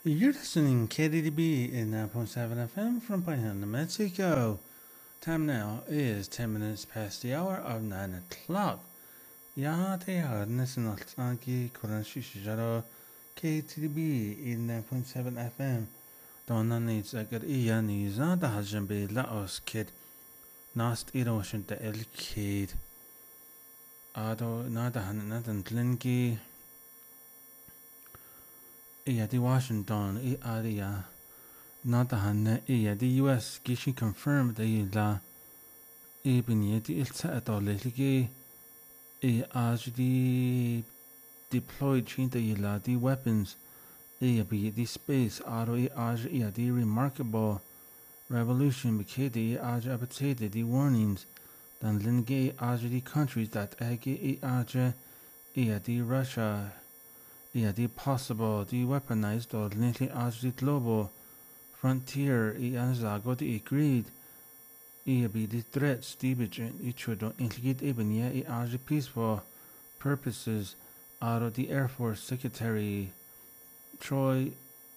You're listening KDDB in 9.7 FM from Panama, New Mexico. Time now is 10 minutes past the hour of 9 o'clock. Yate harness and altanki kuranshi shijaro KTDB in 9.7 FM. Donna needs a good iya niza da hajambe laos kid. Nast iroshin da el kid. Ado nada hanadan tlinki. Iya di Washington I aria. Nadahan the US gishi confirmed la ibniyati ilta'atoliki ajdi deployed chinta la the weapons be the space aro aj the remarkable revolution became aj abated the warnings dan linge aj the countries that age aj the Russia the possible the weaponized or linke aj the global frontier anzago the agreed be the threats division each would indicate even as peaceful purposes out of the Air Force Secretary Troy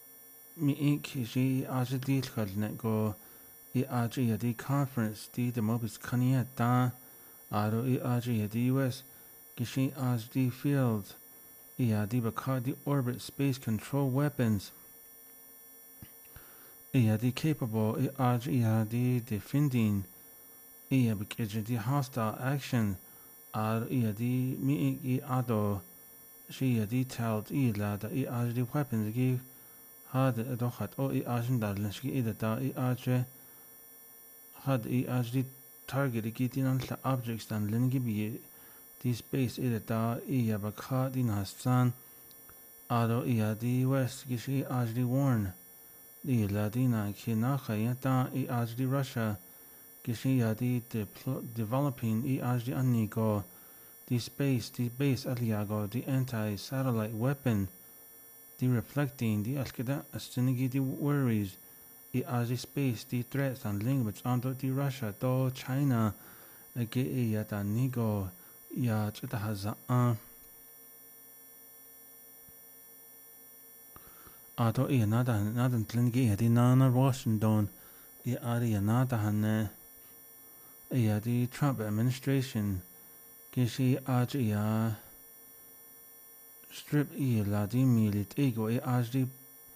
Mi'ik as a deal go the conference the mobis kaniata out of the US gishi as the field the Bacardi orbit space control weapons the capable the defending the hostile action the me ado she detailed la the weapons give had dohat o agent darlinski da had the target getting on the objects and lingi be the space da baka din hassan ado the west gishi the warn the Ladina Kinakayata the Russia Gishiyadi developing the Anigo the space the base Aliago the anti-satellite weapon the reflecting the Alkeda Astinigi the worries the space the threats and language onto the Russia to China aka yata nigo ya chitahaza Ato nadan tlingi di nana Washington adi nadahan the Trump administration kishi aji strip la di milit ego ajdi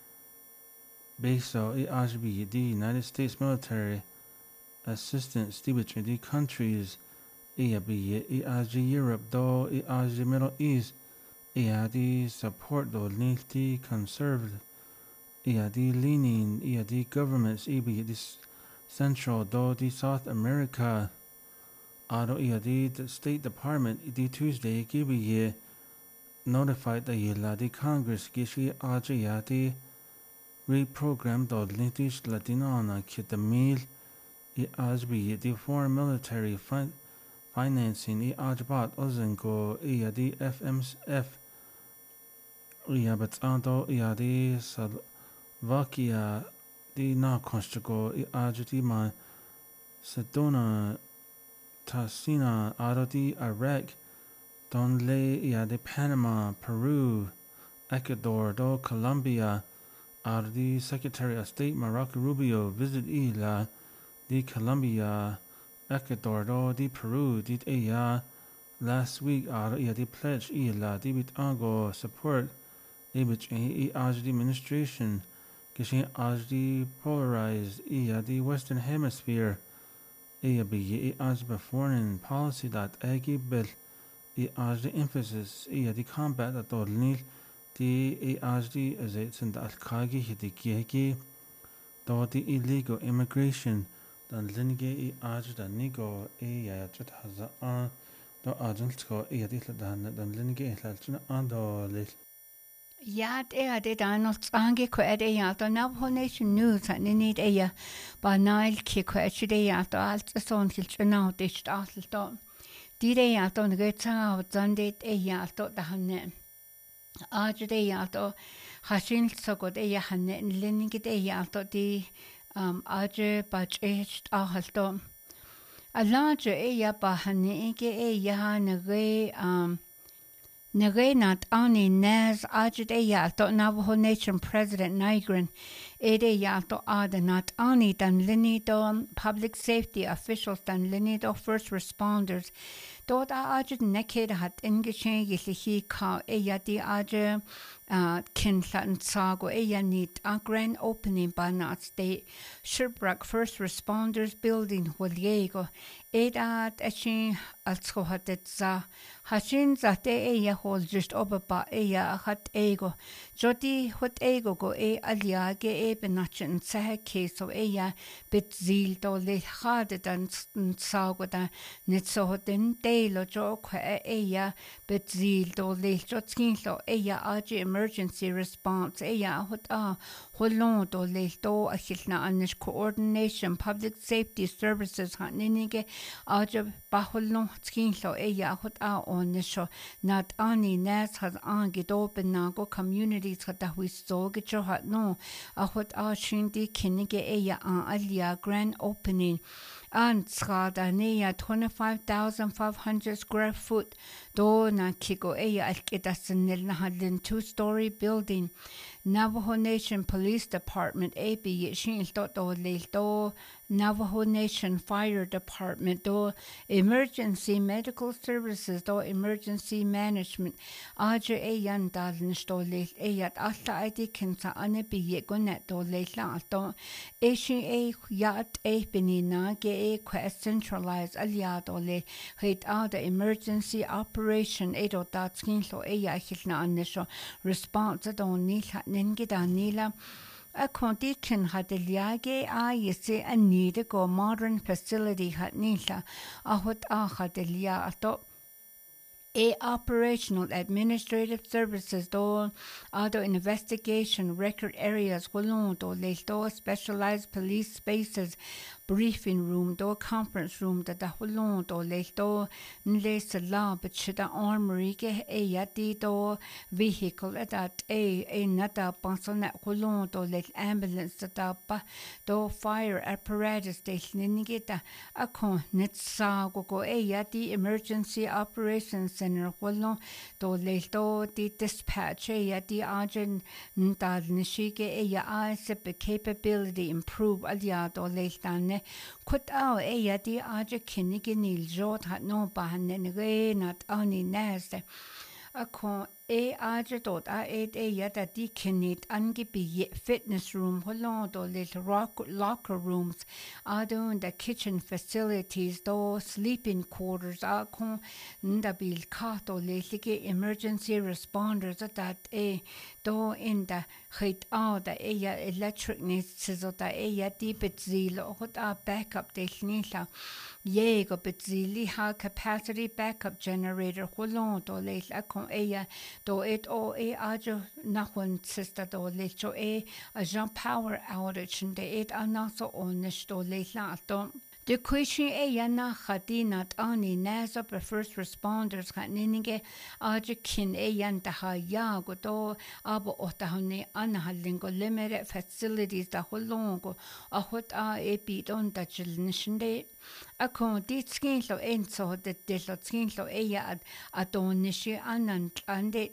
beso ajbi the United States military assistance the countries be aji Europe do aji Middle East the support do the conservative the leaning the governments the Central do the South America Ado the State Department the Tuesday give notified the Congress gishi the reprogrammed do Litish Latinana Kitamil Ajbi the foreign military financing Ajbat Ozenko the FMF but Ando the Slovakia the na Konstago Ajati Sedona Tasina Ado the Iraq Donle the Panama, Peru, Ecuador, do Colombia, the Secretary of State Marco Rubio visit the Colombia, Ecuador, do the Peru, the last week the pledge the bitango support the administration, kishin the polarized the Western Hemisphere, be foreign policy that bill. The emphasis the combat at all the as it's in the Al-Qagi Hidiki the illegal immigration dan linge the nigo chat haza do agensko the dan linge ando Ja, det er nok ange ko er det ja, da Navajo Nation News han need ja, ba nail ki ko er det ja, da alt sånn til nå det alt da. De ja, da det av zandet ja, da han det ja, da hasin så godt ja han linge det ja, da de budget alt da. A large ja ba han ikke ja han Narenat ani naz ajid eyalto Navajo Nation President Nigrin ede yalto adanat ani dan linido public safety officials dan linido first responders dort ajid neked hat ingeshen yilihi ka eyadi ajid kinlan sago eyanit a grand opening banat state Sherbrooke first responders building Woliego edat ashin also hatet za hashin zate eya hol just obaba eya hat ego jodi hot ego go alia ge benachin sahe keso eya bit zil do le hade dan sago da net so hoten delo jo kwa eya bit zil do le jotskin lo eya aji emergency response eya hot holon do le do achilna anish coordination public safety services haninige aja baholon skin lo eya hot onisho not ani nas has angidopen nago communities hata we soge jo hat no hot shindi kinige eya alia grand opening and skada neya 25,500 square foot do na kiko eya alkedasenel na hadin 2-story building Navajo Nation Police Department AB shin do le Navajo Nation Fire Department do emergency medical services do emergency management aja eyan daln sto le eyat alla ID kinsa ane bi gonet do le la do shin yat benina ge centralized aliado le hit out emergency operation edo datskin lo eya hilna ane so response do ni ninge danila a condition had the liage yese a need to go modern facility had nila a hot had the lia ato operational administrative services do other investigation record areas do le specialized police spaces briefing room do conference room da holon do le do nle sala but shida armory ge yati do vehicle that nata pansona holon do le ambulance da pa do fire apparatus station nigeta akon net sa go yati emergency operations center holon do le do the dispatch yati agent ndad nishige ya capability improve alia do le dan Kut yadi aja kinigi nil jot hat no bahan re nat ani neste. Akon aja dot yada di kinit angibi fitness room holando little locker rooms adon the kitchen facilities do sleeping quarters akon ndabil kato little emergency responders that do in the hit the electric needs so that yadi bitzilo hot backup technika Yego bitzili ha capacity backup generator holando little akon do it ajo nachon sister do lecho a Jean power outage and it anaso onish do leto. The question yana khadinat ani nasa per first responders khaninige ajo kin yan ha ya go do abo otahone anhalingo limited facilities da holongo a hot bit on da chilnishinde akon dit skin lo enso de lo skin lo adonishi anant ande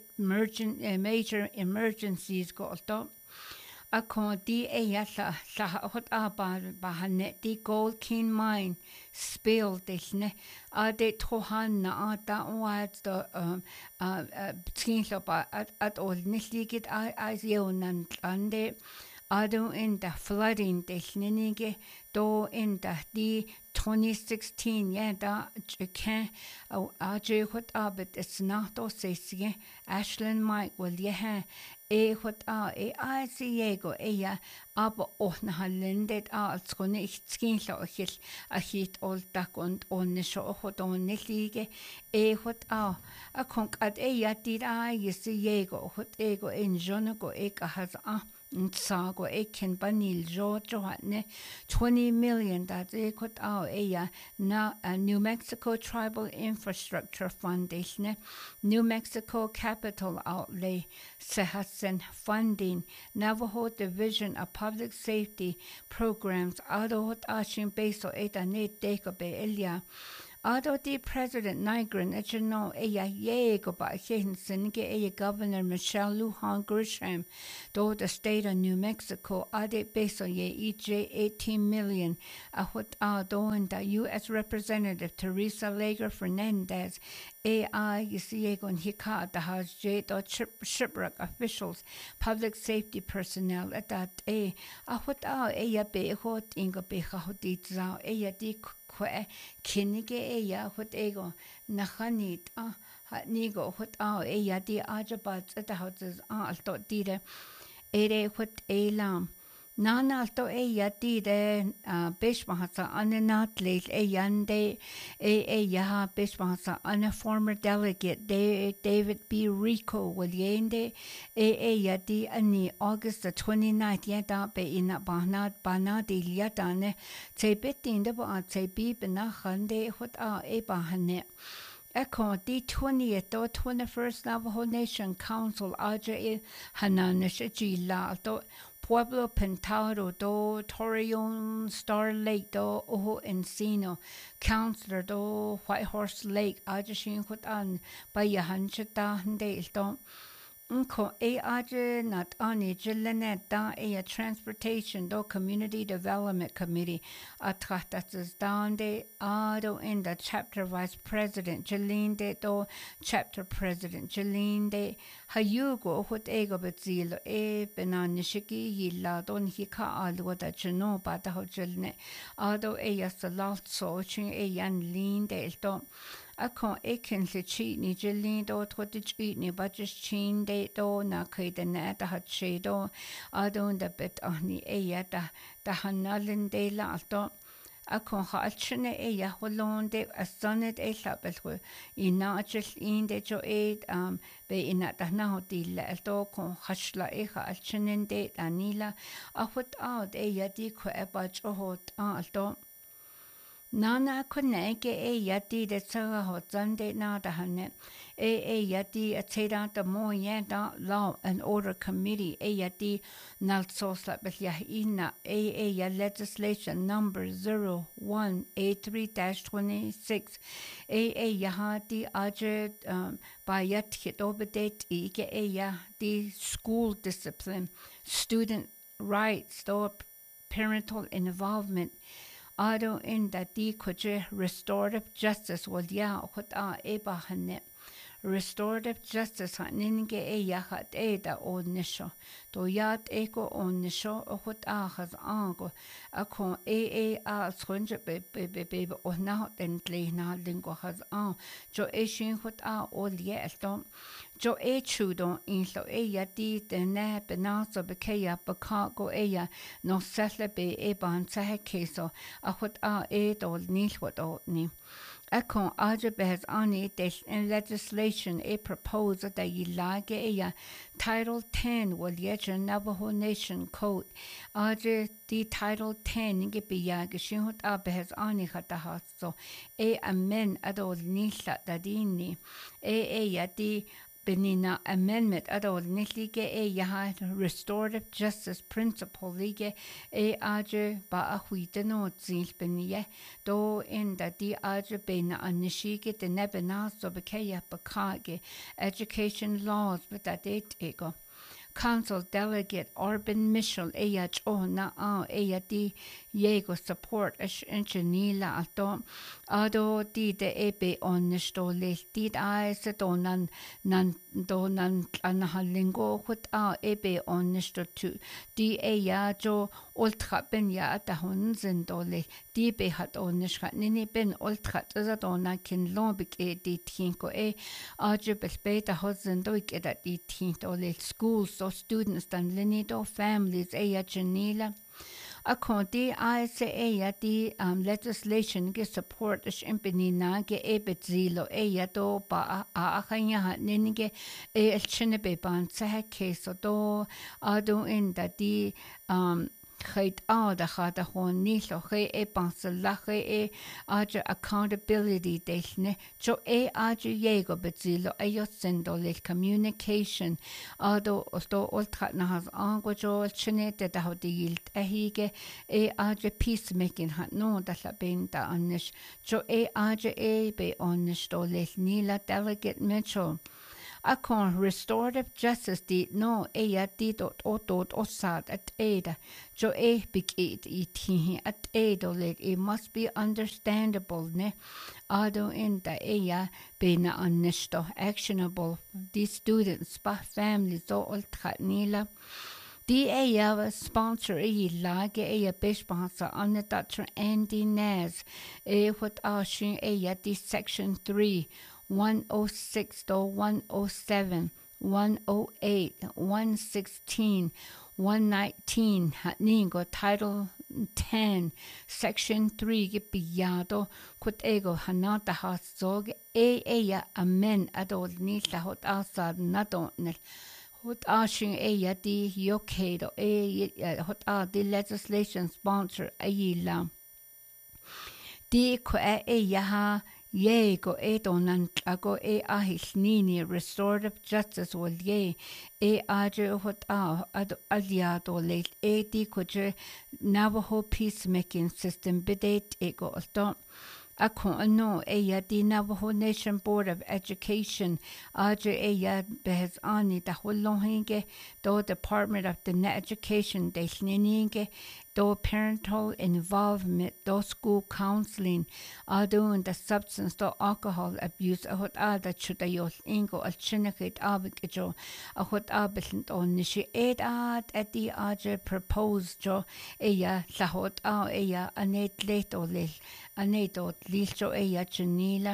major emergencies go to akon di yalla la hot bahane di gold king mine spill desne ade tohanna ata wat do skin lo at all nisligit as yonan ande Ado in the flooding desninige do in the 2016 da can aje hot abet it's not to say Ashland Mike will ye hot Diego ya aber auch na lendet als nicht skin lo a hit all dak und onne scho hot on liege hot a konk at ya did Diego hot ego in jonago has Sago eken banil Georgia hatne 20 million that they could now New Mexico Tribal Infrastructure Foundation New Mexico Capital Outlay Sehasen Funding Navajo Division of Public Safety Programs Adot Ashin Beso Eta Net Dekobe Elia Ado di President Nigrin ejino eya yego ba hinsin ge eya Governor Michelle Lujan Grisham do the state of New Mexico ade beso ye EJ 18 million ahot ado and the U.S. Representative Teresa Lager Fernandez AI yesiego hika the has j do shipwreck officials public safety personnel at that ahot eya be hot ingo be hodit zao eya di kwe kinige eya hot ego nachanit nigo hot eya di ajabat at the houses alto dire ere hot elam Nana alto eya di de bishmahasa ananat late eyande eya bishmahasa ana former delegate David B. Rico Williende eya di ani August the 29th yada be ina bana di yadane te bitin de ba te bi bena khande hot e bahane Eko di 20th or 21st Navajo Nation Council aja hananish la alto Pueblo Pintado do Torreon Star Lake do Ojo Encino Councilor do Whitehorse Lake Ajashin Hutan by Yahanchita Handel do Unko aja not ani jillanet da transportation do community development committee atratas dande ado in the chapter vice president Jalinde do chapter president Jalinde hayugo hut ego betzilo benanishiki yilla don hika algo da jano bata hojilne ado salalt so chin yan linde do Akon ekin le chi ni jilin do twadij eat ni budget chin de do na kaida na da hat she do adon da bit ahni da hanalin de la alto akon ha alchne holon de asonet label inachil in de jo be ina da na di la alto kon hashla ha alchnen de anila ahut out di ko abach hot alto Nana koneke yati de saga hotzande na da hane yati ateda the mo yanda law and order committee yati nalsos la belya ina ya legislation number 0183-26 yahati aje bayat hitobedate ike di school discipline student rights do parental involvement Ado in that di kuche restorative justice wal ya hot eba hane restorative justice haninge yahat da o nisho to yat eko on nisho hot has ango akon schunje be o na den na lingo has jo shin hot ol yelton jo chudon in so yati de ne benaso bekeya bakago no settle be ban sahe keso hot dol nil hot ni Akon aja behes ani des in legislation proposed that yilage Title 10 will yecha Navajo Nation Code. Aja di Title 10 nge biyage shinhut behes ani hatahaso amen adol nisla dadini yati Benina amendment adol nilige yaha restorative justice principle lige aje ba ahuite no zil beniye do in da di aje bena anishige de nebena so bekeya bakage education laws but that ego Council Delegate Urban Mitchell na di yego support engineer alto ado di de ebe on stole di se donan anahalingo hut ebe on tu di jo ultra ben ya da hunzen dole di be hat on nini ben ultra za dona kin lobik di tinko aje bespeta hozen do ik da di tin dole schools so students dan linido families janila According to the legislation ge support is impinina ge ebetzilo do ba akanya ninge elchine be ban sa keso do ado in da di Chait da chada hon nilo che bansalache aja accountability delne jo aja yego bezilo ayo sendole communication ado sto oltrat na has ango jo chinete da hodilt ahige aja peacemaking hat no da la benta anish jo aja be onish do nila delegate Mitchell Akon restorative justice di no di dot osad at ada jo big I tihi at ada it must be understandable ne ado in da bena annisto actionable these students pa families do ultra nila Di was sponsor lage besponsor on the Dr. Andy Naz what ashin di section 3 106 to 107 108 116 119 hatningo title 10 section 3 gipiyado kut ego hanata hasog amen adol ni hot asad nadonel hot ashing di yokedo hot the legislation sponsor ayila di ko ha Yego donan tlago ahis nini restorative justice wol aje hot aliado late di koje Navajo peacemaking system bidet ego alto Akon no di Navajo Nation Board of Education aje behes ani da hollohinge do Department of the Education de snininge do parental involvement do school counseling ado the substance do alcohol abuse hot da chuda yos ingo al chinakit abijo hot abisent on nishi at the aje proposed jo lahot anet leto lil aneto listo chinila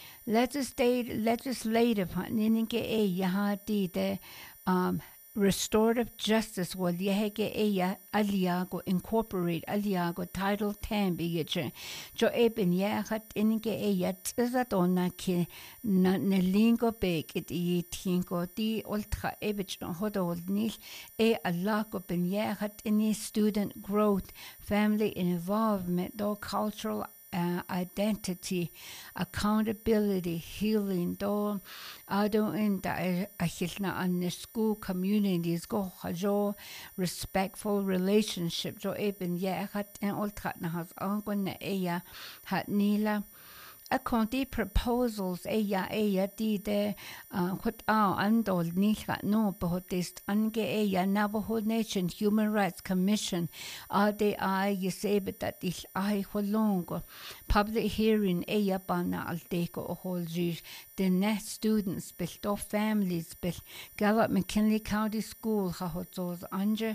legislative ninge di de restorative justice wal yehege aliago incorporate aliago title 10 biye jo ben yahat inge tzadona ke na lingo bek it tingo di ultra ebich hodol nil alago ben yahat any student growth family involvement do cultural identity, accountability, healing, do ado in da ahilna an the school communities go hajo respectful relationship jo eben hat en ultrat na has angon na hat nila Akon proposals di de what andol nilga no bohotist ange Navajo Nation Human Rights Commission de yesebet that is holongo public hearing bana aldeko holji the net students bill families bill Gallup McKinley County School hahozos anje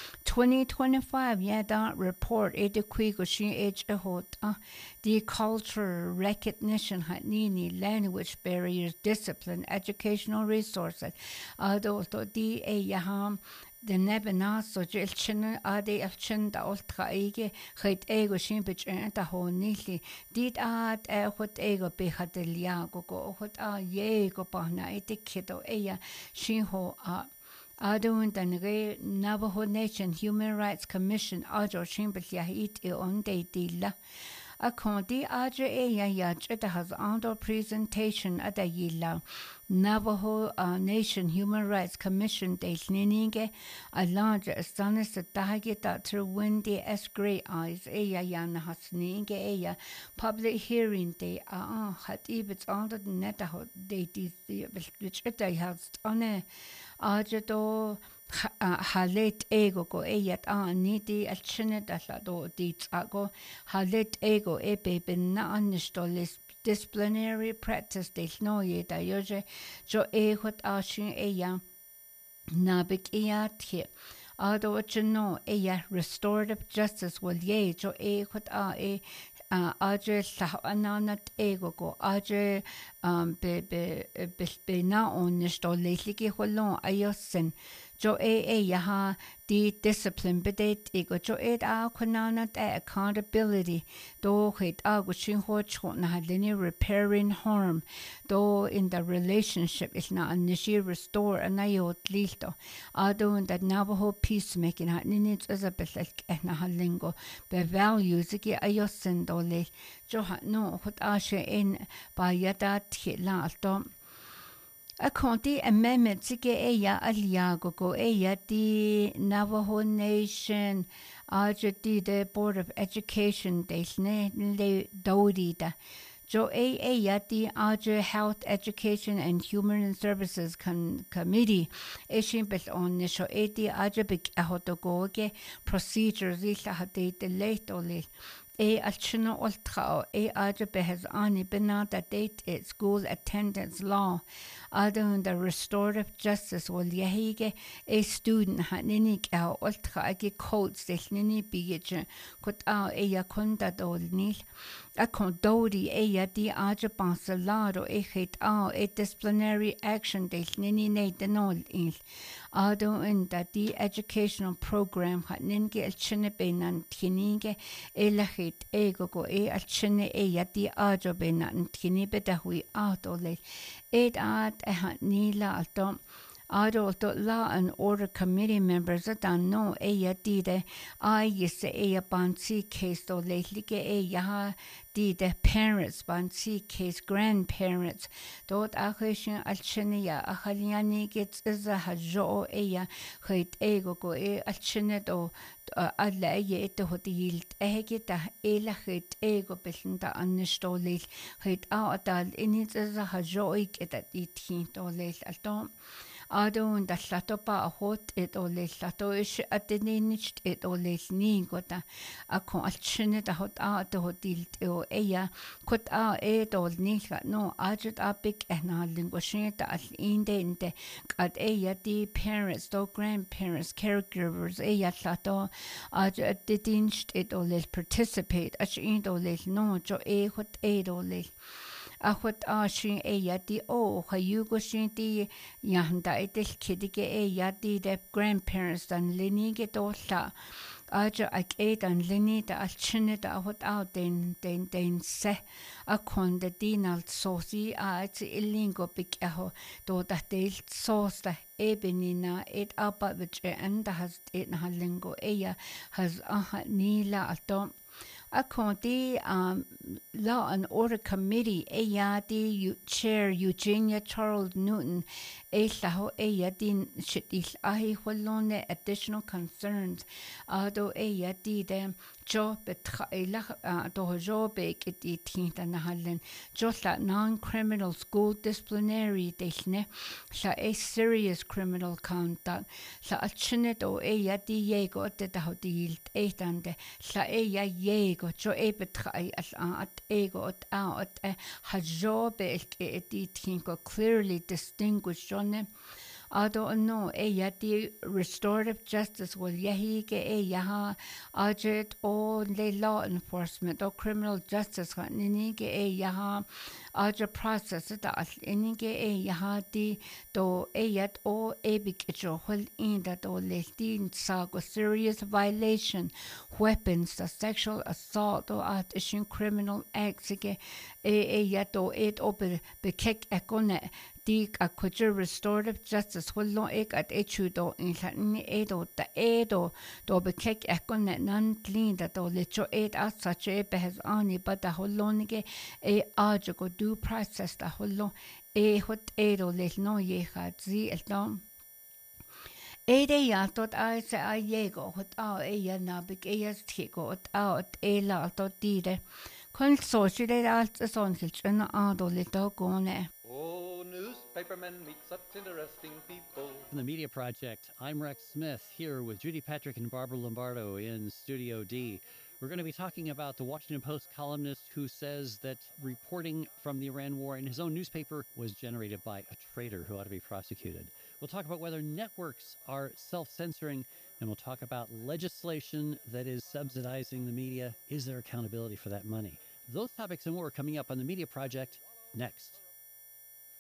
2025 that report quigo shi the culture recognition hatnini language barriers discipline educational resources adulto di the nebena so jelchen ade afchen da ultraige het ego shimpich da honili dit hot ego be hadelia go hot yego bana etiketo shinho Adun the Navajo Nation Human Rights Commission Ajo Shimpich yahit on de dilla Akondi aja yach has under presentation at a yilla Navajo Nation Human Rights Commission de Snininge a large astonished at Dahagita through windy S. Grey Eyes yan hasninge public hearing de hat ibits under the netaho de which it has on a aja do halet ego go nidi al chinet do di tsago halet ego ben na anistolis disciplinary practice de no ye da yoje jo hot ashin nabik tje ado chno restorative justice will ye jo hot aje sa ananat ego go aje be na onistolis holon ayosen jo yaha the discipline bedet ego jo kunana accountability do hit agushin hoch na hadini repairing harm do in the relationship is not anishi restore anayot listo ado that Navajo peacemaking hat ninit as a betlek na halingo be values ki ayosen do le jo hat no hot ashe in ba yada tila alto a conti amendment sige eya aliago go eya di Navajo Nation di the Board of Education desne le dodida jo eya di Health Education and Human Services Committee ishin bel on nisho di big ahotogoge procedures illa hade de late ole alchino ultra behes ani benada date at school attendance law adun the restorative justice will yahige student haninik ultra agi codes del nini bige kut yakunda dol nil a condori di bansalado hit disciplinary action del nini ne denol il adun the educational program haninge alchine benan tinige elahit ego go alchine di benan tini bedahui atole nila alto adult law and order committee members that no dide yese bansi case do lately yaha the parents bansi case grandparents dot akhishin alchenia akhaliani gets is a hajo khait ego go alchine do alla ete hotilt ehgita elahit ego belinda annstolil khait adal init is a hajo iketa ithin dolel alto adun da latopa hot it ole lato ish ateninich it ole ningota akon alchine da hot to hotil o eya kot ol nilga no ajut big na lingoshin da al inde kad di parents do grandparents caregivers lato ajut dinch it ole participate ach in ole no jo hot ole ahot shin di hayugo shin di yanda itel kidige di the grandparents dan linige dolla aja dan lini da alchine da ahot den se akon de dinal sosi ilingo big do da del sos da ebenina apa which and has halingo has nila alto According Law and Order Committee, di Chair Eugenia Charles Newton, laho din shitil holone additional concerns. Ado di dem job do job di tinta nahalen la non-criminal school disciplinary delne la serious criminal conduct la achine do di yego de hodil etande la yego jo betrai at ego at hajob di tinko clearly distinguished jonne Ado no di restorative justice will yahige yaha ajet le law enforcement or criminal justice ninige yaha aja process da inige yaha di do yat big hol in that le din sago serious violation weapons the sexual assault or at issuing criminal acts yat ober bekek ekone Dig a kujer restorative justice hullo at echudo in Latin do bekek ekon nan clean that do lecho as such behes ani but the holonige ajago due process the hullo hot let no ye had zi elton tot se yego hot na big tigo at la tot dide kon so shide alt son hilchna ado leto gone Newspapermen meet such interesting people. From the Media Project, I'm Rex Smith here with Judy Patrick and Barbara Lombardo in Studio D. We're going to be talking about the Washington Post columnist who says that reporting from the Iran war in his own newspaper was generated by a traitor who ought to be prosecuted. We'll talk about whether networks are self-censoring, and we'll talk about legislation that is subsidizing the media. Is there accountability for that money? Those topics and more are coming up on the Media Project next.